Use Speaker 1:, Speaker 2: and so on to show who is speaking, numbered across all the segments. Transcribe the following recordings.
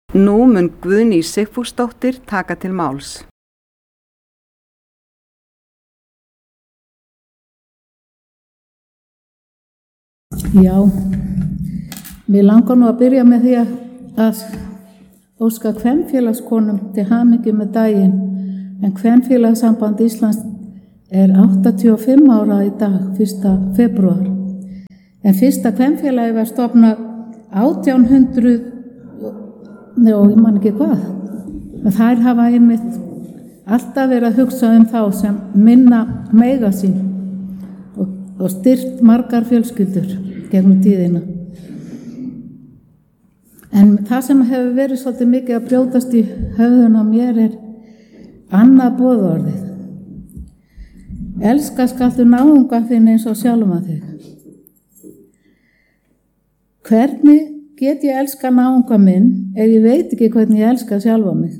Speaker 1: Nú mun Guðný Sigfúsdóttir taka til máls.
Speaker 2: Já, mér langar nú að byrja með því að óska kvenfélagskonum til hamingju með daginn, en Kvenfélagssamband Íslands er 85 ára í dag, 1. febrúar. En fyrsta kvenfélagi var stofnað 1800, og ég man ekki hvað. Þær hafa einmitt alltaf verið að hugsa þá sem minna meiga sín og styrkt margar fjölskyldur gegnum tíðina. En það sem hefur verið svolítið mikið að brjótast í höfðun á mér er annað boðorðið. Elska skaltu náunga þinn eins og sjálfan þig. Hvernig get ég elska náunga minn ef ég veit ekki hvernig ég elska sjálfa mig?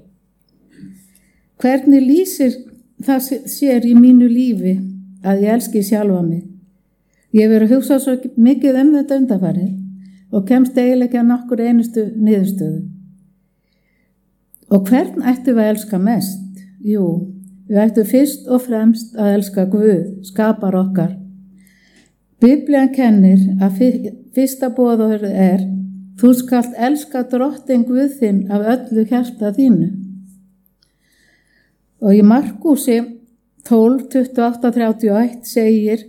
Speaker 2: Hvernig lýsir það sér í mínu lífi að ég elski sjálfa mig? Ég hef verið að hugsa svo mikið þetta undanfarið og kemst eiginlega ekki að nokkur einustu niðurstöðu. Og hvern ættum við að elska mest? Jú, við ættum fyrst og fremst að elska Guð, skapar okkar. Biblían kennir að fyrsta boðorðið þú skalt elska Drottinn Guð þinn af öllu hjarta þínu. Og í Markúsi 12:28-31 segir: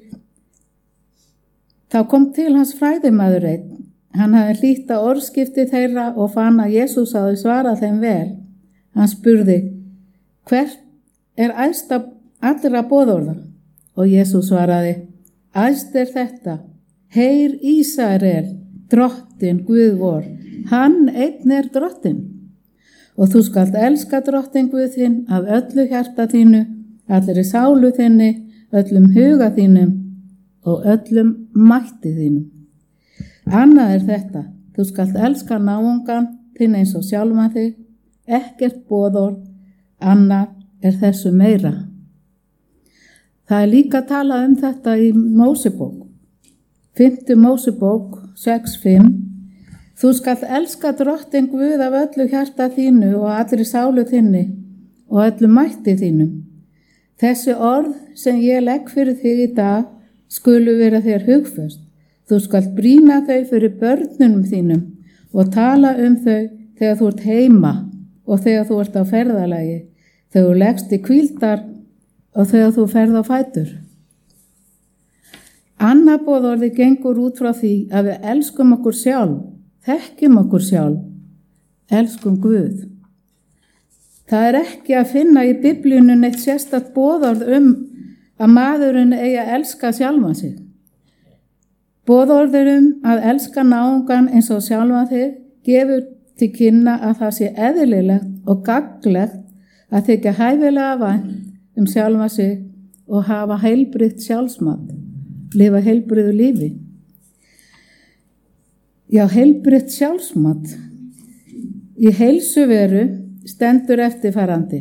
Speaker 2: Þá kom til hans fræðimaður einn. Hann hafði hlýtt á orðskipti þeirra og fann að Jesús hafði svarað þeim vel. Hann spurði: Hvert er æðsta allra boðorða? Og Jesús svaraði: Æðst þetta, heyr Ísrael, Drottinn Guð vor, hann einn Drottinn. Og þú skalt elska Drottinn Guð þinn af öllu hjarta þínu, allri sálu þinni, öllum huga þínum og öllum mætti þínum. Annað þetta, þú skalt elska náungan þinn eins og sjálfan þig, ekkert boðorð, annað þessu meira. Það líka talað þetta í Mósebók, 5. Mósebók 6:5. Þú skalt elska Drottinn Guð af öllu hjarta þínu og allri sálu þinni og öllu mætti þínum. Þessi orð sem ég legg fyrir þig í dag skulu vera þér hugföst. Þú skalt brýna þau fyrir börnunum þínum og tala þau þegar þú ert heima og þegar þú ert á ferðalagi, þegar þú leggst í hvíldar og þegar þú ferð á fætur. Annað boðorði gengur út frá því að við elskum okkur sjálf, þekkjum okkur sjálf, elskum Guð. Það ekki að finna í Biblíunni neitt sérstakt boðorð að maðurinn eigi að elska sjálfan sig. Boðorður að elska náungan eins og sjálfan þig gefur til kynna að það sé eðlilegt og gagnlegt að þykja hæfilega vænt sjálfa sig og hafa heilbrigt sjálfsmat, lifa heilbriðu lífi. Já, heilbrigt sjálfsmat. Í heilsuveru stendur eftirfarandi: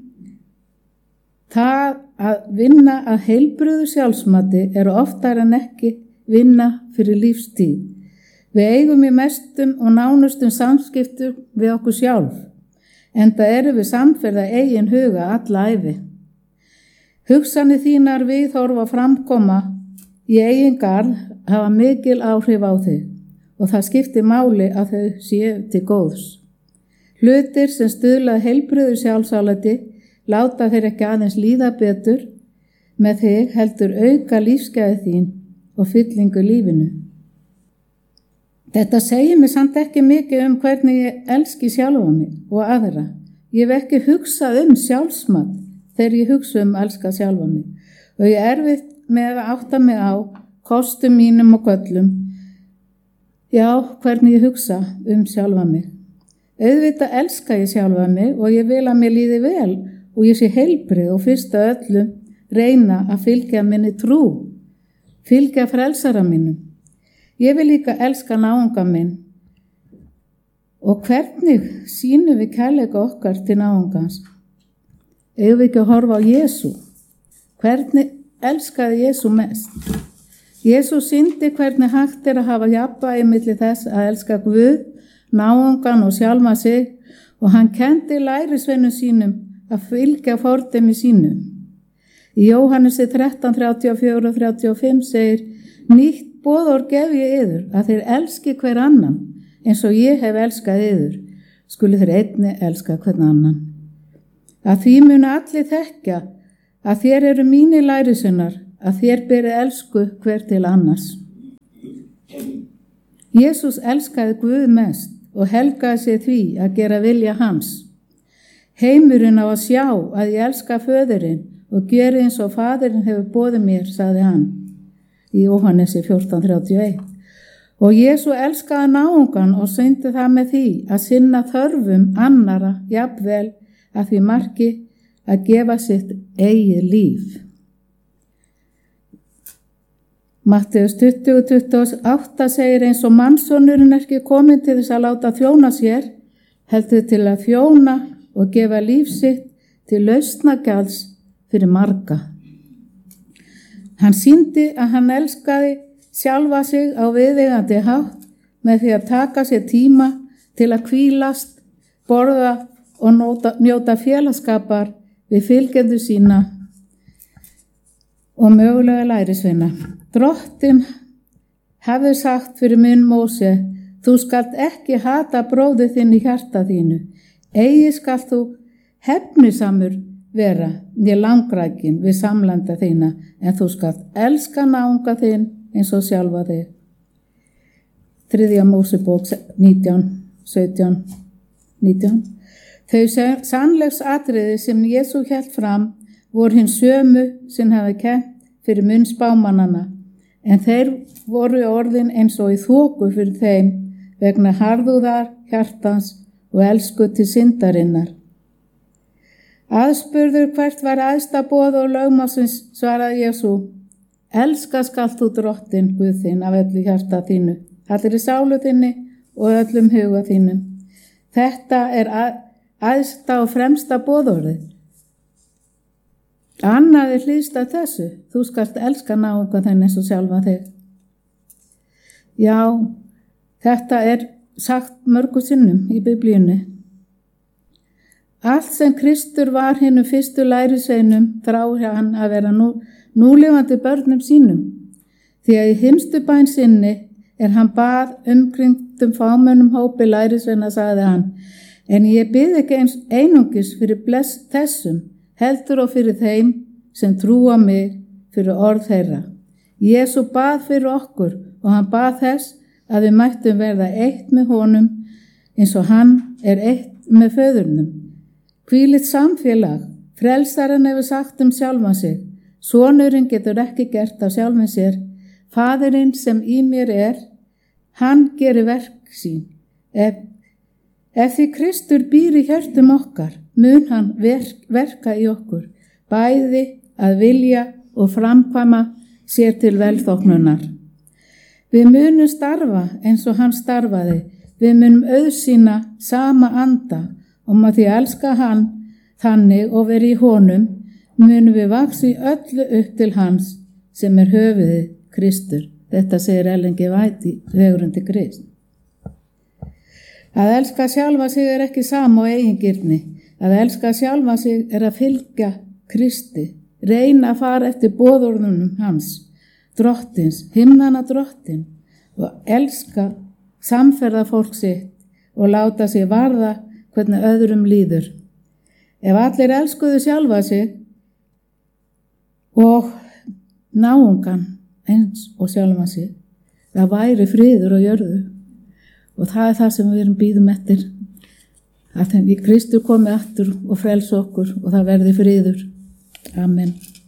Speaker 2: Það að vinna að heilbriðu sjálfsmati oftar en ekki vinna fyrir lífstíð. Við eigum í mestum og nánustum samskiptum við okkur sjálf, enda erum við samferða eigin huga alla ævi. Hugsanir þínar viðhorf og framkoma í eigin garð hafa mikil áhrif á þig og það skiptir máli að þau séu til góðs. Hlutir sem stuðla að heilbrigðu sjálfsálati láta þeir ekki aðeins líða betur með þig, heldur auka lífsgæði þín og fyllingu lífinu. Þetta segir mér samt ekki mikið hvernig ég elski sjálfa mig og aðra. Ég hef ekki hugsað sjálfsmat þegar ég hugsa elska sjálfa mig og ég erfitt með að átta mig á kostum mínum og göllum. Já, hvernig ég hugsa sjálfa mig. Auðvitað elska ég sjálfa mig og ég vil að mér líði vel og ég sé heilbrigð og fyrst af öllum reyna að fylgja minni trú, fylgja frelsara mínum. Ég vil líka elska náunga minn. Og hvernig sýnum við kærleika okkar til náungans? Eigum við ekki að horfa á Jesú? Hvernig elskaði Jesú mest? Jesú sýndi hvernig hægt að hafa jafnvægi milli þess að elska Guð, náungan og sjálfa sig og hann kenndi lærisveinum sínum að fylgja fordæmi sínum. Í Jóhannesi 13:34-35 segir: Nýtt boðorð gef ég yður, að þeir elski hver annan, eins og ég hef elskað yður, skuli þeir einnig elska hvern annan. Að því munu allir þekkja að þér eru mínir lærisveinar, að þér berið elsku hver til annars. Jesús elskaði Guð mest og helgaði sig því að gera vilja hans. Heimurinn á að sjá að ég elska föðurinn og geri eins og faðirinn hefur boðið mér, sagði hann í Jóhannesi 14:31. Og Jesú elskaði náungan og sýndi það með því að sinna þörfum annara jafnvel að því marki að gefa sitt eigið líf. Matteus 20:28 segir: eins og mannssonurinn er ekki kominn til þess að láta þjóna sér, heldur til að þjóna og gefa líf sitt til lausnagjalds fyrir marga. Hann sýndi að hann elskaði sjálfa sig á viðeigandi hátt með því að taka sér tíma til að hvílast, borða og njóta félagsskapar við fylgjendur sína og mögulega lærisveina. Drottinn hefði sagt fyrir munn Móse: þú skalt ekki hata bróður þinn í hjarta þínu, eigi skalt þú hefnisamur vera né langrækin við samlanda þína, en þú skalt elska náunga þinn eins og sjálfa þig. 3. Mósebók 19:17-19. Þau sannleiksatriði sem Jesú hélt fram voru hinn sömu sem hefði kennt fyrir munn spámannanna, en þeir voru orðin eins og í þoku fyrir þeim vegna harðúðar hjartans og elsku til syndarinnar. Aðspurður hvert var æðsta boð og lögmálsins, svaraði Jesú: elska skalt þú Drottinn Guð þinn af öllu hjarta þínu, allri sálu þinni og öllum huga þínum. Þetta er æðsta og fremsta boðorðið. Annað er hlýðst af þessu: þú skalt elska náunga þinn eins og sjálfa þig. Já, þetta er sagt mörgu sinnum í Biblíunni. Allt sem Kristur var hinum fyrstu lærisveinum þráði hann að vera núlifandi börnum sínum. Því að í hinstu bæn sinni er hann bað umkringdum fámennum hópi lærisveina, sagði hann: en ég bið ekki eins einungis fyrir þessum, heldur og fyrir þeim sem trúa mig fyrir orð þeirra. Jesú bað fyrir okkur og hann bað þess að við mættum verða eitt með honum eins og hann er eitt með föðurnum. Hvílíkt samfélag, frelsarinn hefur sagt sjálfan sig: sonurinn getur ekki gert af sjálfum sér, faðirinn sem í mér er, hann gerir verk sín. Ef því Kristur býr í hjörtum okkar, mun hann verka í okkur, bæði að vilja og framkvæma sér til velþóknunar. Við munum starfa eins og hann starfaði, við munum auðsýna sama anda, og með því að elska hann þannig og vera í honum, munum við vaxa í öllu upp til hans sem er höfuðið, Kristur. Þetta segir Ellen G. White í Vegurinn til Krists. Að elska sjálfa sig er ekki sama og eigingirni. Að elska sjálfa sig er að fylgja Kristi, reyna að fara eftir boðorðunum hans, Drottins, himnana Drottin, og elska samferða fólk sitt og láta sig varða hvernig öðrum líður. Ef allir elskuðu sjálfa sig og náungan eins og sjálfa sig, það væri friður á jörðu, og það er það sem við erum bíðum eftir, að Kristur komi aftur og frelsi okkur og það verði friður. Amen.